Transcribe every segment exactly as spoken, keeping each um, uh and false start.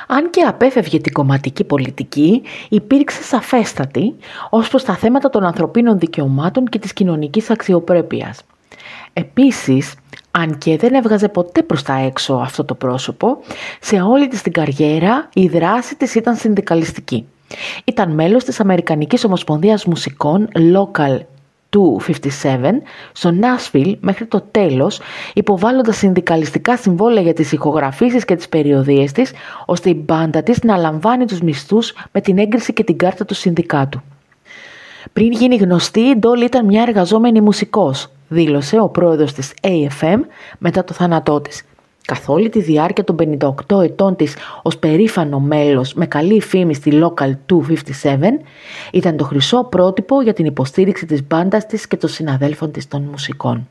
Αν και απέφευγε την κομματική πολιτική, υπήρξε σαφέστατη ως προς τα θέματα των ανθρωπίνων δικαιωμάτων και της κοινωνικής αξιοπρέπειας. Επίσης, αν και δεν έβγαζε ποτέ προς τα έξω αυτό το πρόσωπο, σε όλη της την καριέρα η δράση της ήταν συνδικαλιστική. Ήταν μέλος της Αμερικανικής Ομοσπονδίας Μουσικών Local διακόσια πενήντα επτά στο Νάσβιλ μέχρι το τέλος, υποβάλλοντας συνδικαλιστικά συμβόλαια για τις ηχογραφήσεις και τις περιοδίες της, ώστε η μπάντα της να λαμβάνει τους μισθούς με την έγκριση και την κάρτα του συνδικάτου. Πριν γίνει γνωστή, η Dolly ήταν μια εργαζόμενη μουσικός, δήλωσε ο πρόεδρος της έι εφ εμ μετά το θάνατό της. Καθ' όλη τη διάρκεια των πενήντα οκτώ ετών της ως περήφανο μέλος με καλή φήμη στη Local διακόσια εβδομήντα επτά, ήταν το χρυσό πρότυπο για την υποστήριξη της μπάντας της και των συναδέλφων της των μουσικών.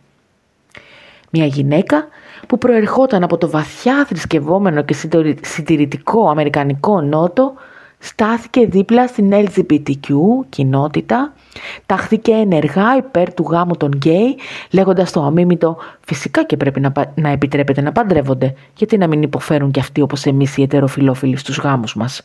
Μια γυναίκα που προερχόταν από το βαθιά θρησκευόμενο και συντηρητικό αμερικανικό νότο, στάθηκε δίπλα στην ελ τζι μπι τι κιου κοινότητα, τάχθηκε ενεργά υπέρ του γάμου των γκέι, λέγοντας το αμίμητο «φυσικά και πρέπει να, να επιτρέπεται να παντρεύονται, γιατί να μην υποφέρουν κι αυτοί όπως εμείς οι ετεροφιλόφιλοι στους γάμους μας».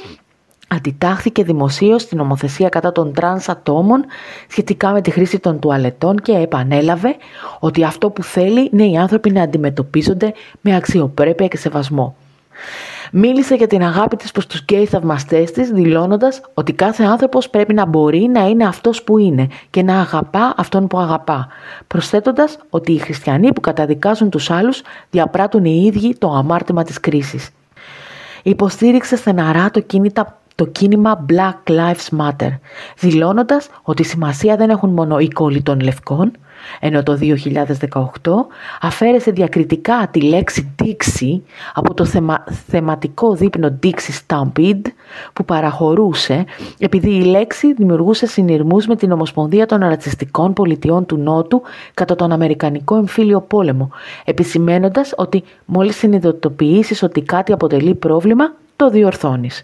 Αντιτάχθηκε δημοσίως στην νομοθεσία κατά των τρανς ατόμων σχετικά με τη χρήση των τουαλετών και επανέλαβε ότι αυτό που θέλει είναι οι άνθρωποι να αντιμετωπίζονται με αξιοπρέπεια και σεβασμό. Μίλησε για την αγάπη της προς τους γκέι θαυμαστές της, δηλώνοντας ότι κάθε άνθρωπος πρέπει να μπορεί να είναι αυτός που είναι και να αγαπά αυτόν που αγαπά, προσθέτοντας ότι οι χριστιανοί που καταδικάζουν τους άλλους διαπράττουν οι ίδιοι το αμάρτημα της κρίσης. Υποστήριξε στεναρά το, κίνητα, το κίνημα Black Lives Matter, δηλώνοντας ότι σημασία δεν έχουν μόνο οι κόλλοι των λευκών, ενώ το δύο χιλιάδες δεκαοκτώ αφαίρεσε διακριτικά τη λέξη Dixie από το θεμα... θεματικό δείπνο Dixie Stampede που παραχωρούσε επειδή η λέξη δημιουργούσε συνειρμούς με την Ομοσπονδία των Ρατσιστικών Πολιτιών του Νότου κατά τον Αμερικανικό Εμφύλιο Πόλεμο, επισημαίνοντας ότι μόλις συνειδητοποιήσεις ότι κάτι αποτελεί πρόβλημα, το διορθώνεις.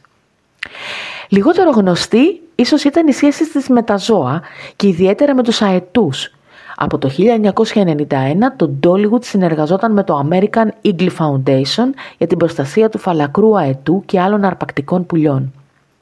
Λιγότερο γνωστή ίσως ήταν η σχέση της με τα ζώα και ιδιαίτερα με τους αετούς. Από το χίλια εννιακόσια ενενήντα ένα το Dollywood συνεργαζόταν με το American Eagle Foundation για την προστασία του φαλακρού αετού και άλλων αρπακτικών πουλιών.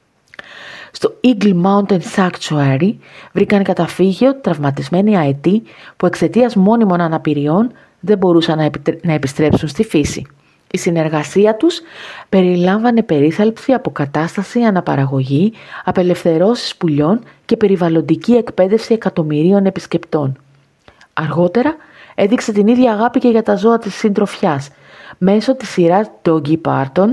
Στο Eagle Mountain Sanctuary βρήκαν καταφύγιο τραυματισμένοι αετοί που εξαιτίας μόνιμων αναπηριών δεν μπορούσαν να, επιτρέ... να επιστρέψουν στη φύση. Η συνεργασία τους περιλάμβανε περίθαλψη, αποκατάσταση, αναπαραγωγή, απελευθερώσεις πουλιών και περιβαλλοντική εκπαίδευση εκατομμυρίων επισκεπτών. Αργότερα έδειξε την ίδια αγάπη και για τα ζώα της συντροφιάς μέσω της σειράς Doggy Parton.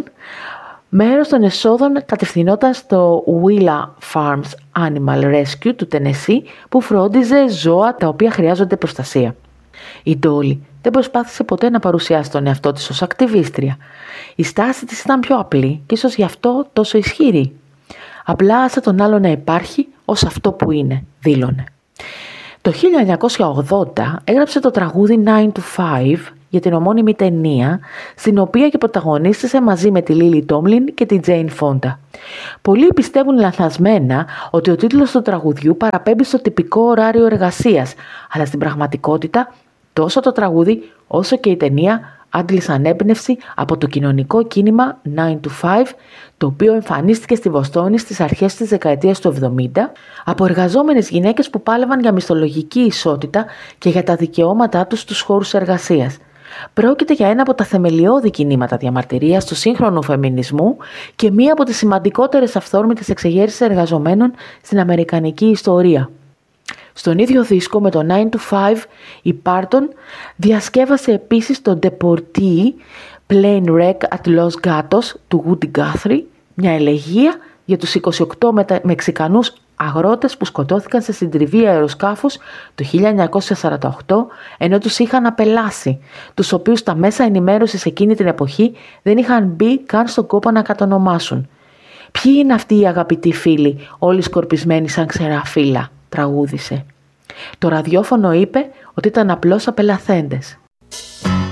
Μέρος των εσόδων κατευθυνόταν στο Willa Farms Animal Rescue του Τενεσσί που φρόντιζε ζώα τα οποία χρειάζονται προστασία. Η Dolly δεν προσπάθησε ποτέ να παρουσιάσει τον εαυτό της ως ακτιβίστρια. Η στάση της ήταν πιο απλή και ίσως γι' αυτό τόσο ισχυρή. Απλά άσε τον άλλο να υπάρχει ως αυτό που είναι, δήλωνε. Το χίλια εννιακόσια ογδόντα έγραψε το τραγούδι nine to five για την ομώνυμη ταινία, στην οποία και πρωταγωνίστησε μαζί με τη Lily Tomlin και τη Jane Fonda. Πολλοί πιστεύουν λανθασμένα ότι ο τίτλος του τραγουδιού παραπέμπει στο τυπικό ωράριο εργασίας, αλλά στην πραγματικότητα τόσο το τραγούδι όσο και η ταινία άντλησαν έμπνευση από το κοινωνικό κίνημα nine to five, το οποίο εμφανίστηκε στη Βοστόνη στις αρχές της δεκαετίας του εβδομήντα από εργαζόμενες γυναίκες που πάλευαν για μισθολογική ισότητα και για τα δικαιώματά τους στους χώρους εργασίας. Πρόκειται για ένα από τα θεμελιώδη κινήματα διαμαρτυρίας του σύγχρονου φεμινισμού και μία από τις σημαντικότερες αυθόρμητες εξεγέρσεις εργαζομένων στην αμερικανική ιστορία. Στον ίδιο δίσκο με το nine to five, η Parton διασκεύασε επίσης το Deportee Plane Wreck at Los Gatos του Woody Guthrie, μια ελεγεία για τους είκοσι οκτώ Μεξικανούς αγρότες που σκοτώθηκαν σε συντριβή αεροσκάφους το χίλια εννιακόσια σαράντα οκτώ, ενώ τους είχαν απελάσει, τους οποίους τα μέσα ενημέρωσης εκείνη την εποχή δεν είχαν μπει καν στον κόπο να κατονομάσουν. «Ποιοι είναι αυτοί οι αγαπητοί φίλοι, όλοι σκορπισμένοι σαν ξερά φύλλα», τραγούδισε. Το ραδιόφωνο είπε ότι ήταν απλώς απελαθέντες.